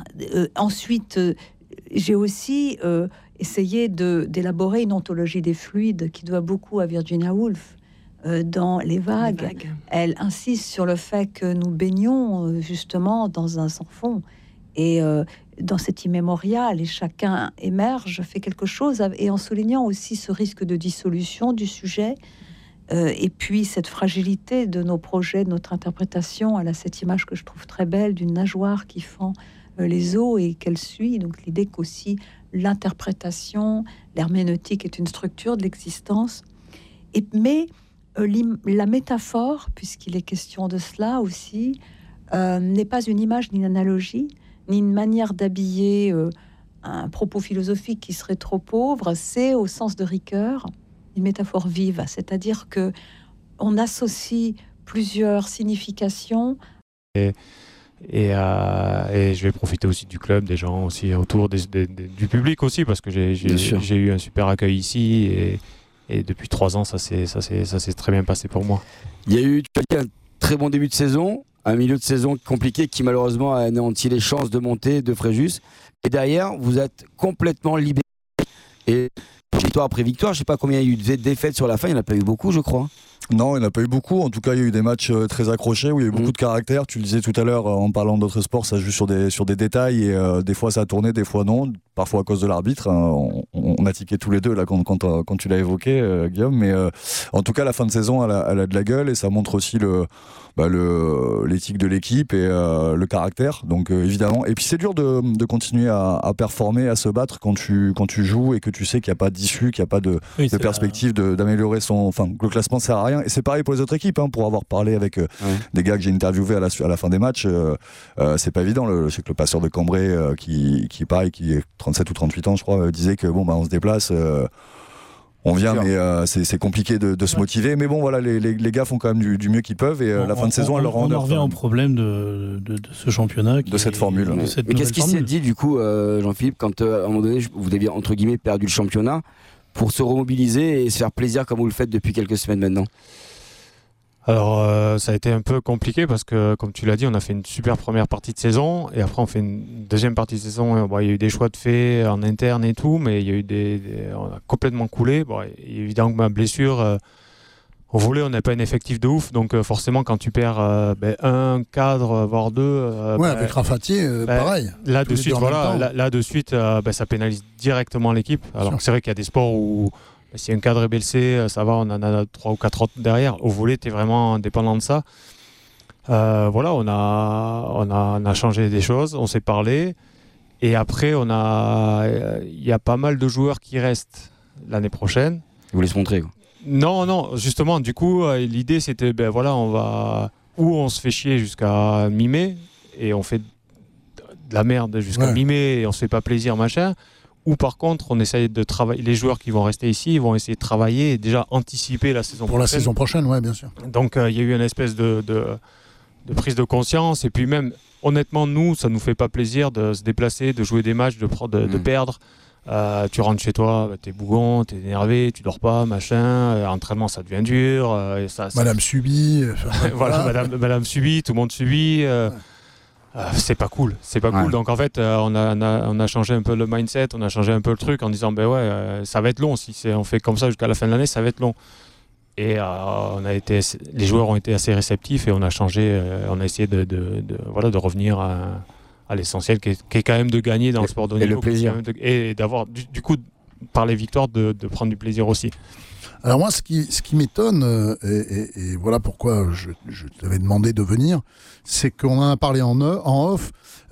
Voilà. Ensuite, j'ai aussi essayé d'élaborer une ontologie des fluides qui doit beaucoup à Virginia Woolf. Dans les vagues, elle insiste sur le fait que nous baignons justement dans un sans fond et dans cet immémorial, et chacun émerge, fait quelque chose, et en soulignant aussi ce risque de dissolution du sujet, et puis cette fragilité de nos projets, de notre interprétation. Elle a cette image que je trouve très belle d'une nageoire qui fend les eaux et qu'elle suit, donc l'idée qu'aussi l'interprétation, l'herméneutique est une structure de l'existence, mais la métaphore, puisqu'il est question de cela aussi, n'est pas une image ni une analogie, ni une manière d'habiller un propos philosophique qui serait trop pauvre. C'est, au sens de Ricoeur, une métaphore vive, c'est-à-dire que on associe plusieurs significations. Et je vais profiter aussi du club, des gens aussi autour, du public aussi, parce que j'ai eu un super accueil ici, et depuis 3 ans, ça s'est très bien passé pour moi. Il y a eu, tu as dit, un très bon début de saison, un milieu de saison compliqué qui malheureusement a anéanti les chances de monter de Fréjus. Et derrière, vous êtes complètement libéré. Et victoire après victoire, je ne sais pas combien il y a eu de défaites sur la fin, il n'y en a pas eu beaucoup, je crois. Non, il n'y en a pas eu beaucoup. En tout cas, il y a eu des matchs très accrochés où il y a eu beaucoup de caractère. Tu le disais tout à l'heure, en parlant d'autres sports, ça joue sur des détails, et des fois ça a tourné, des fois non. Parfois à cause de l'arbitre. On a tiqué tous les deux là quand tu l'as évoqué, Guillaume. Mais en tout cas, la fin de saison, elle a de la gueule, et ça montre aussi l'éthique de l'équipe et le caractère. Donc évidemment. Et puis c'est dur de continuer à performer, à se battre quand tu joues et que tu sais qu'il n'y a pas d'issue, qu'il n'y a pas de perspective d'améliorer que le classement sert à rien. Et c'est pareil pour les autres équipes, pour avoir parlé avec des gars que j'ai interviewés à la fin des matchs. C'est pas évident. Je sais que le passeur de Cambrai qui est pareil, qui est 37 ou 38 ans, je crois, disait que on se déplace. On vient, mais c'est compliqué de se motiver. Mais bon, voilà, les gars font quand même du mieux qu'ils peuvent, et la fin de saison, elle leur rend honneur. On en revient au problème de ce championnat. De cette formule. Mais qu'est-ce qui s'est dit, du coup, Jean-Philippe, quand à un moment donné, vous aviez, entre guillemets, perdu le championnat, pour se remobiliser et se faire plaisir comme vous le faites depuis quelques semaines maintenant? Alors, ça a été un peu compliqué parce que, comme tu l'as dit, on a fait une super première partie de saison, et après on fait une deuxième partie de saison. Il y a eu des choix de fait en interne et tout, mais il y a eu on a complètement coulé. Évidemment que ma blessure, au volley, on n'a pas un effectif de ouf, donc forcément quand tu perds un cadre, voire deux... avec Rafatier, pareil. Là de suite, ça pénalise directement l'équipe. Alors c'est vrai qu'il y a des sports où... Si un cadre est blessé, ça va, on en a 3 ou 4 autres derrière. Au volley, tu es vraiment dépendant de ça. On a changé des choses, on s'est parlé. Et après, il y a pas mal de joueurs qui restent l'année prochaine. Vous voulez se montrer, quoi. Non, justement, du coup, l'idée c'était, on se fait chier jusqu'à mi-mai, et on fait de la merde jusqu'à mi-mai, et on se fait pas plaisir, machin. Ou par contre, on essaye de travailler. Les joueurs qui vont rester ici, ils vont essayer de travailler et déjà anticiper la saison prochaine. Pour la saison prochaine, oui, bien sûr. Donc, il y a eu une espèce de prise de conscience. Et puis même, honnêtement, nous, ça nous fait pas plaisir de se déplacer, de jouer des matchs, de perdre. Tu rentres chez toi, t'es bougon, t'es énervé, tu dors pas, machin. Entraînement, ça devient dur. Madame subit. Voilà, Madame subit, tout le monde subit. C'est pas cool. Donc en fait, on a changé un peu le mindset, on a changé un peu le truc en disant ça va être long. Si on fait comme ça jusqu'à la fin de l'année, ça va être long. Et les joueurs ont été assez réceptifs, et on a changé, on a essayé de revenir à l'essentiel, qui est quand même de gagner dans le sport de haut niveau. Et le plaisir. Et d'avoir du coup, par les victoires, de prendre du plaisir aussi. Alors moi, ce qui m'étonne, et voilà pourquoi je t'avais demandé de venir, c'est qu'on en a parlé en off.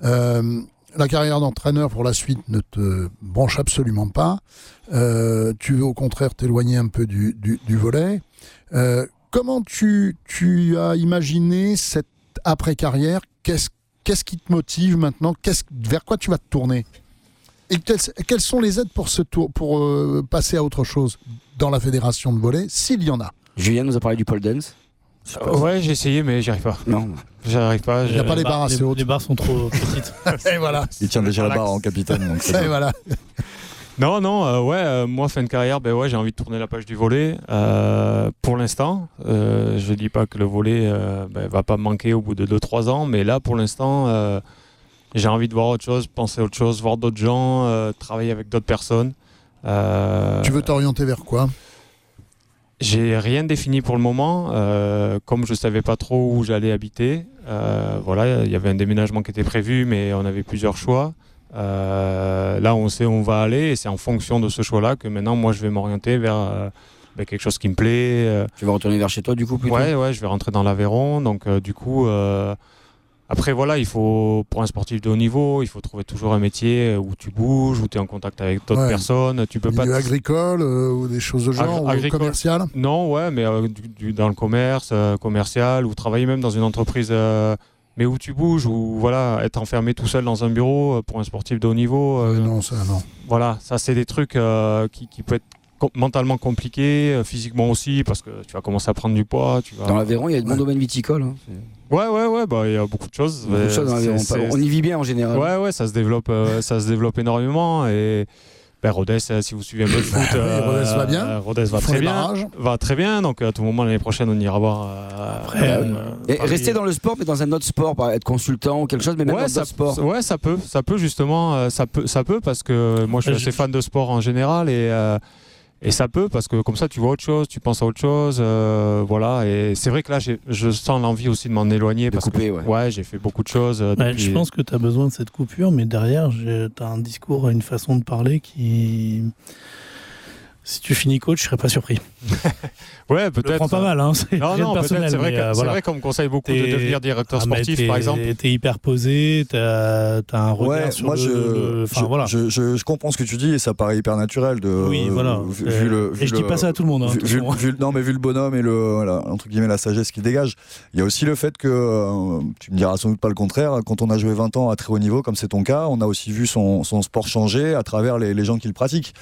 La carrière d'entraîneur pour la suite ne te branche absolument pas. Tu veux au contraire t'éloigner un peu du volley. Comment tu as imaginé cette après-carrière? Qu'est-ce qui te motive maintenant? Vers quoi tu vas te tourner? Et quelles sont les aides pour passer à autre chose dans la fédération de volley, s'il y en a? Julien nous a parlé du pole dance. Ouais, j'ai essayé, mais j'y arrive pas. Non. J'arrive pas. Il n'y a pas les barres assez hautes. Les barres sont trop petites. Et voilà. Il tient déjà la barre en capitaine. Donc et voilà. Non, moi, fin de carrière, j'ai envie de tourner la page du volley. Pour l'instant, je dis pas que le volley va pas me manquer au bout de 2-3 ans, mais là, pour l'instant, J'ai envie de voir autre chose, penser à autre chose, voir d'autres gens, travailler avec d'autres personnes. Tu veux t'orienter vers quoi ? J'ai rien défini pour le moment. Comme je savais pas trop où j'allais habiter, voilà, il y avait un déménagement qui était prévu, mais on avait plusieurs choix. Là, on sait où on va aller, et c'est en fonction de ce choix-là que maintenant, moi, je vais m'orienter vers quelque chose qui me plaît. Tu vas retourner vers chez toi, du coup, plutôt ? Ouais, je vais rentrer dans l'Aveyron. Donc, du coup, après, voilà, il faut, pour un sportif de haut niveau, il faut trouver toujours un métier où tu bouges, où tu es en contact avec d'autres personnes. Tu peux milieu pas agricole ou des choses de genre, ou commercial ? Non, ouais, mais dans le commerce, commercial, ou travailler même dans une entreprise, mais où tu bouges, ou voilà, être enfermé tout seul dans un bureau pour un sportif de haut niveau. Non, ça, non. Voilà, ça, c'est des trucs qui peuvent être mentalement compliqués, physiquement aussi, parce que tu vas commencer à prendre du poids. Dans l'Aveyron, il y a de bons domaines viticoles. Hein. Ouais, bah, il y a beaucoup de choses. Beaucoup de choses dans l'Aveyron. On y vit bien en général. Ouais, ça se développe énormément. Et Rodez, si vous suivez un peu le foot, Rodez va bien. Rodez va très bien. Donc à tout moment l'année prochaine, on ira voir. Rester dans le sport, mais dans un autre sport, être consultant ou quelque chose, mais même dans d'autres sports. Ouais, ça peut justement, ça peut parce que moi je suis assez fan de sport en général et ça peut, parce que comme ça, tu vois autre chose, tu penses à autre chose, voilà. Et c'est vrai que là, je sens l'envie aussi de m'en éloigner. Parce que j'ai fait beaucoup de choses. Je pense que tu as besoin de cette coupure, mais derrière, tu as un discours, une façon de parler qui... Si tu finis coach, je serais pas surpris. Ouais, peut-être. Je le prends pas mal, hein. C'est personnel. C'est vrai qu'on me conseille beaucoup de devenir directeur sportif, par exemple. T'es hyper posé, t'as un regard sur moi je comprends ce que tu dis et ça paraît hyper naturel oui, voilà. Et je dis pas ça à tout le monde. Vu le bonhomme et entre guillemets la sagesse qu'il dégage. Il y a aussi le fait que, tu me diras sans doute pas le contraire, quand on a joué 20 ans à très haut niveau, comme c'est ton cas, on a aussi vu son sport changer à travers les gens qui le pratiquent.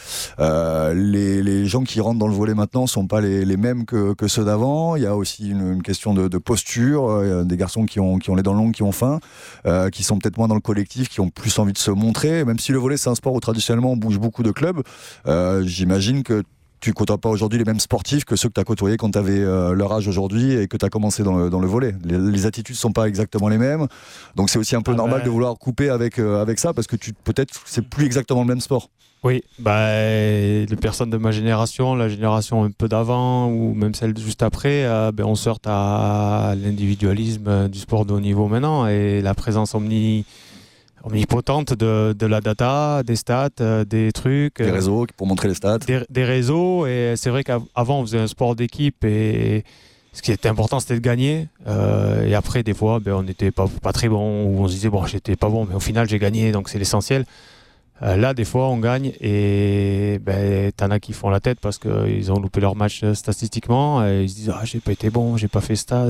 Les gens qui rentrent dans le volley maintenant sont pas les mêmes que ceux d'avant. Il y a aussi une question de posture. Des garçons qui ont les dents longues, qui ont faim, qui sont peut-être moins dans le collectif, qui ont plus envie de se montrer. Même si le volley c'est un sport où traditionnellement on bouge beaucoup de clubs, j'imagine que tu côtoies pas aujourd'hui les mêmes sportifs que ceux que tu as côtoyés quand tu avais leur âge aujourd'hui et que tu as commencé dans le volley. Les attitudes sont pas exactement les mêmes. Donc c'est aussi un peu normal de vouloir couper avec ça parce que peut-être c'est plus exactement le même sport. Oui, les personnes de ma génération, la génération un peu d'avant ou même celle juste après, on se heurte à l'individualisme du sport de haut niveau maintenant et la présence omnipotente de la data, des stats, des trucs. Des réseaux pour montrer les stats. Des réseaux, et c'est vrai qu'avant on faisait un sport d'équipe et ce qui était important c'était de gagner. Et après des fois on n'était pas très bon ou on se disait j'étais pas bon mais au final j'ai gagné donc c'est l'essentiel. Là, des fois, on gagne et t'en as qui font la tête parce qu'ils ont loupé leur match statistiquement et ils se disent j'ai pas été bon, j'ai pas fait ça.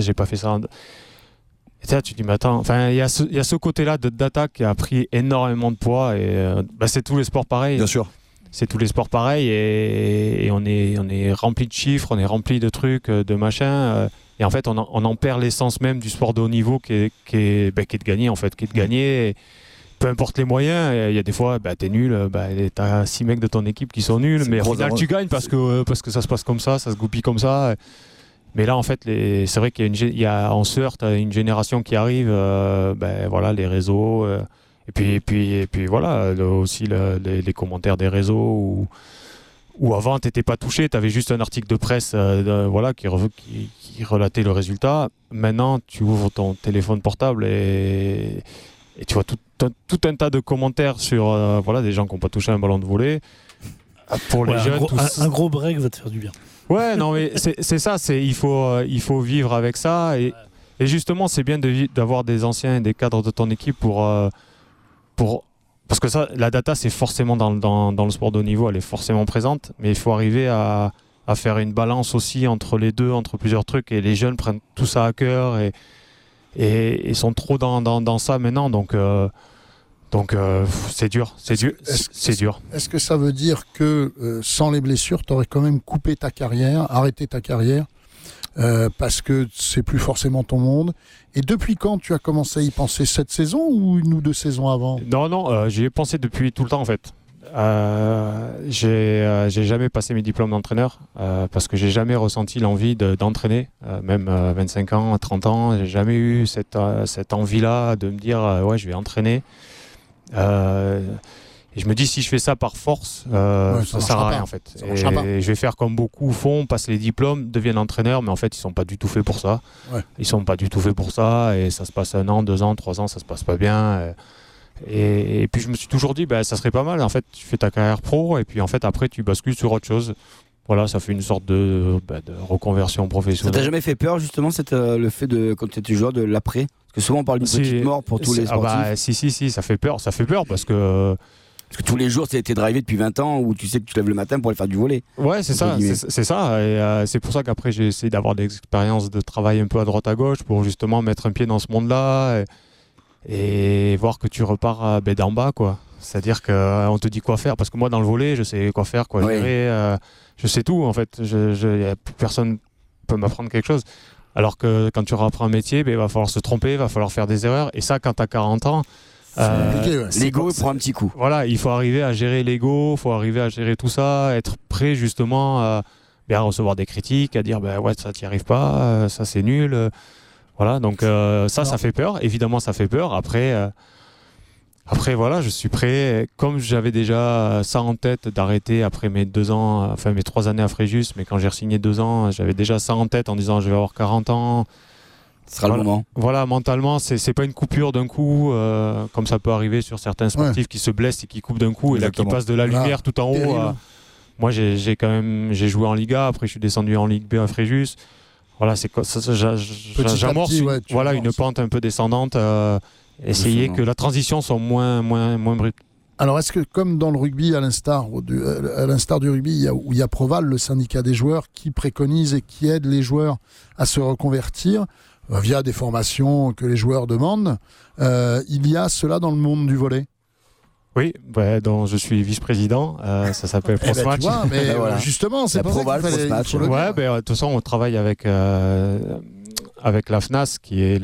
Et là, tu te dis mais attends, il y a ce côté-là de data qui a pris énormément de poids et c'est tous les sports pareils. Bien sûr. C'est tous les sports pareils et on est rempli de chiffres, on est rempli de trucs, de machins. Et en fait, on en perd l'essence même du sport de haut niveau qui est de gagner en fait, qui est de gagner. Peu importe les moyens, il y a des fois, t'es nul, t'as 6 mecs de ton équipe qui sont nuls, mais au final tu gagnes parce que ça se passe comme ça se goupille comme ça. Mais là, en fait, c'est vrai qu'on se heurte à une génération qui arrive, les réseaux, et puis voilà, aussi les commentaires des réseaux où avant t'étais pas touché, t'avais juste un article de presse, qui relatait le résultat. Maintenant, tu ouvres ton téléphone portable et tu vois tout un tas de commentaires sur des gens qui n'ont pas touché un ballon de volley. Pour les jeunes, un gros break va te faire du bien. Ouais, non mais c'est ça, il faut vivre avec ça et justement c'est bien d'avoir des anciens et des cadres de ton équipe pour parce que ça, la data c'est forcément dans le sport de haut niveau, elle est forcément présente, mais il faut arriver à faire une balance aussi entre les deux, entre plusieurs trucs, et les jeunes prennent tout ça à cœur et sont trop dans ça maintenant, donc c'est dur, c'est dur. Est-ce que ça veut dire que sans les blessures, tu aurais quand même coupé ta carrière, arrêté ta carrière parce que c'est plus forcément ton monde? Et depuis quand tu as commencé à y penser? Cette saison ou une ou deux saisons avant? Non, j'y ai pensé depuis tout le temps en fait. J'ai jamais passé mes diplômes d'entraîneur parce que j'ai jamais ressenti l'envie d'entraîner, même 25 ans, 30 ans, j'ai jamais eu cette envie-là de me dire ouais, je vais entraîner. Et je me dis, si je fais ça par force, ça sert à rien en fait. Et je vais faire comme beaucoup font, passer les diplômes, deviennent entraîneurs, mais en fait, ils sont pas du tout faits pour ça. Ouais. Ils sont pas du tout faits pour ça, et ça se passe 1 an, 2 ans, 3 ans, ça se passe pas bien. Et puis je me suis toujours dit, ça serait pas mal. En fait, tu fais ta carrière pro, et puis en fait, après, tu bascules sur autre chose. Voilà, ça fait une sorte de reconversion professionnelle. Ça t'a jamais fait peur justement le fait de, quand tu étais joueur, de l'après? Parce que souvent on parle d'une petite mort pour tous les sportifs. Si, ça fait peur parce que tous les jours, tu été drivé depuis 20 ans où tu sais que tu te lèves le matin pour aller faire du volley. Ouais, c'est ça. Et c'est pour ça qu'après, j'ai essayé d'avoir des expériences de travail un peu à droite à gauche pour justement mettre un pied dans ce monde-là et voir que tu repars d'en bas, quoi. C'est-à-dire qu'on te dit quoi faire. Parce que moi, dans le volley, je sais quoi faire, quoi gérer. Je sais tout, en fait. Personne ne peut m'apprendre quelque chose. Alors que quand tu reprends un métier, il va falloir se tromper, il va falloir faire des erreurs. Et ça, quand tu as 40 ans... l'ego prend un petit coup. Voilà, il faut arriver à gérer l'ego, il faut arriver à gérer tout ça, être prêt justement à recevoir des critiques, à dire ouais, ça t'y arrive pas, ça c'est nul. Voilà, donc ça fait peur, évidemment ça fait peur. Après voilà, je suis prêt, comme j'avais déjà ça en tête d'arrêter après mes 3 années à Fréjus, mais quand j'ai re-signé 2 ans, j'avais déjà ça en tête en disant je vais avoir 40 ans. Ce sera le moment. Voilà, mentalement, c'est pas une coupure d'un coup, comme ça peut arriver sur certains sportifs qui se blessent et qui coupent d'un coup. Exactement. Et là qui passent de la lumière tout en haut. Moi, j'ai joué en Liga, après je suis descendu en Ligue B à Fréjus. Voilà, j'amorce une pente un peu descendante, essayer que la transition soit moins brute. Alors, est-ce que, comme dans le rugby, à l'instar du rugby, où il y a Proval, le syndicat des joueurs, qui préconise et qui aide les joueurs à se reconvertir via des formations que les joueurs demandent, il y a cela dans le monde du volley? Oui, dont je suis vice-président, ça s'appelle ProSmatch. Justement, c'est pas Proval, ProSmatch. De toute façon, on travaille avec la FNAS, qui est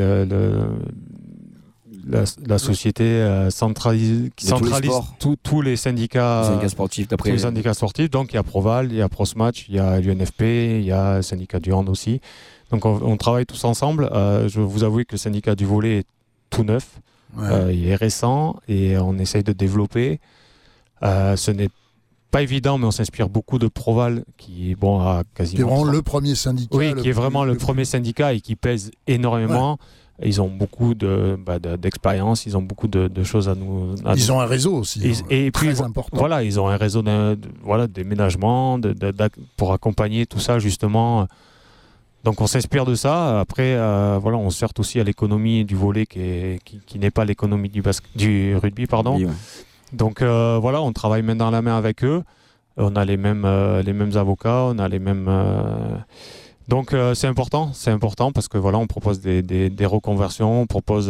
la société qui centralise tous les syndicats sportifs. Tous les syndicats sportifs. Donc il y a Proval, il y a ProSmatch, il y a l'UNFP, il y a le syndicat du hand aussi. Donc on travaille tous ensemble. Je vais vous avouer que le syndicat du volley est tout neuf. Il est récent et on essaye de développer. Ce n'est pas évident, mais on s'inspire beaucoup de Proval, qui a quasiment... Qui est vraiment le premier syndicat. Oui, qui est vraiment le premier syndicat et qui pèse énormément. Ouais. Ils ont beaucoup d'expérience, ils ont beaucoup de choses à nous... Ils ont un réseau aussi, et puis, très important. Voilà, ils ont un réseau d'aménagement pour accompagner tout ça, justement. Donc on s'inspire de ça. Après, on se heurte aussi à l'économie du volley qui n'est pas l'économie du rugby, pardon. Oui, ouais. Donc on travaille main dans la main avec eux. On a les mêmes avocats, on a les mêmes... Donc c'est important parce que on propose des reconversions, on propose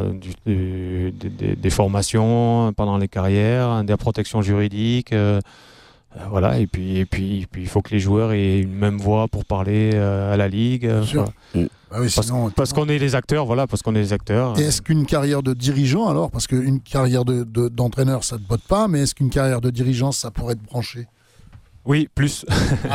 des formations pendant les carrières, de la protection juridique. Et puis il faut que les joueurs aient une même voix pour parler à la ligue. Parce qu'on est les acteurs, Et est-ce qu'une carrière de dirigeant alors, parce qu'une carrière d'entraîneur ça ne te botte pas, mais est-ce qu'une carrière de dirigeant ça pourrait être branché? Oui, plus.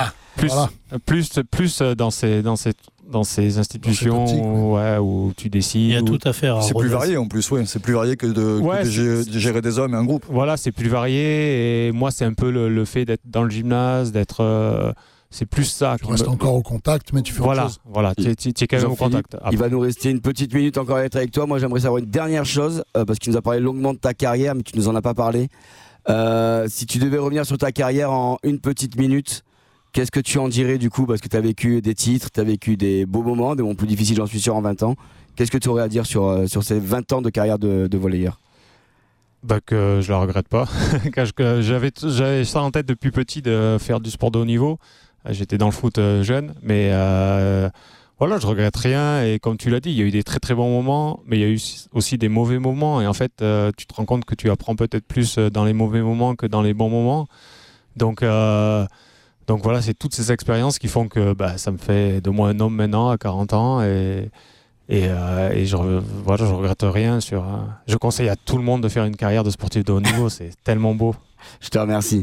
plus dans ces institutions où tu décides. Il y a tout à faire. C'est plus varié en plus, c'est plus varié que de gérer des hommes et un groupe. Voilà, c'est plus varié et moi c'est un peu le fait d'être dans le gymnase, c'est plus ça. Tu restes encore au contact, mais tu fais autre chose. Voilà, tu es quand même au contact. Il va nous rester une petite minute encore à être avec toi. Moi j'aimerais savoir une dernière chose, parce qu'il nous a parlé longuement de ta carrière, mais tu nous en as pas parlé. Si tu devais revenir sur ta carrière en une petite minute, qu'est-ce que tu en dirais du coup? Parce que tu as vécu des titres, tu as vécu des beaux moments, des moments plus difficiles, j'en suis sûr, en 20 ans. Qu'est-ce que tu aurais à dire sur ces 20 ans de carrière de volleyeur? Que je la regrette pas. J'avais ça en tête depuis petit de faire du sport de haut niveau. J'étais dans le foot jeune, mais je regrette rien. Et comme tu l'as dit, il y a eu des très très bons moments, mais il y a eu aussi des mauvais moments. Et en fait, tu te rends compte que tu apprends peut-être plus dans les mauvais moments que dans les bons moments. Donc c'est toutes ces expériences qui font que ça me fait de moi un homme maintenant à 40 ans et je regrette rien. Je conseille à tout le monde de faire une carrière de sportif de haut niveau, c'est tellement beau. Je te remercie.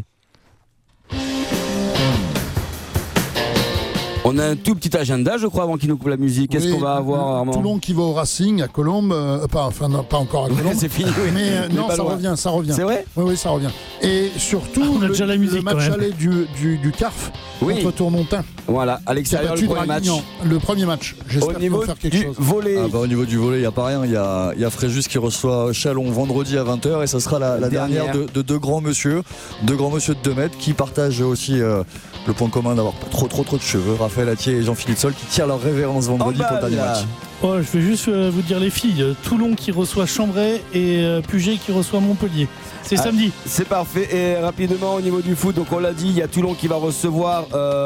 On a un tout petit agenda, je crois, avant qu'il nous coupe la musique. Qu'est-ce qu'on va avoir, Armand? Toulon qui va au Racing à Colombes. Pas encore à Colombes. C'est fini, oui. Mais non, ça revient. C'est vrai? Oui, ça revient. Et surtout, déjà la musique, le match aller du CARF contre Tournontin. Voilà, à l'extérieur, le premier match. Le premier match. J'espère au niveau faire quelque chose. Volley. Au niveau du volley, il n'y a pas rien. Il y a Fréjus qui reçoit Chalon vendredi à 20h et ça sera la dernière de deux grands monsieur de 2 mètres qui partagent aussi le point commun d'avoir pas trop de cheveux. Raphaël Attier et Jean-Philippe Sol qui tirent leur révérence vendredi pour le dernier match. Oh, je vais juste vous dire les filles. Toulon qui reçoit Chambray et Puget qui reçoit Montpellier. C'est samedi. C'est parfait. Et rapidement au niveau du foot, donc on l'a dit, il y a Toulon qui va recevoir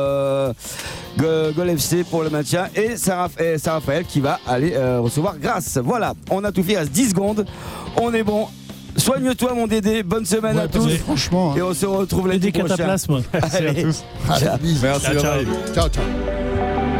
Gol FC pour le maintien et Saint-Raphaël qui va aller recevoir Grasse. Voilà, on a tout fait, il reste 10 secondes. On est bon. Soigne-toi mon Dédé, bonne semaine à tous. Franchement. Et on se retrouve lundi prochain. Cataplasme. Allez, à tous. Allez, Merci. Ciao. Ciao.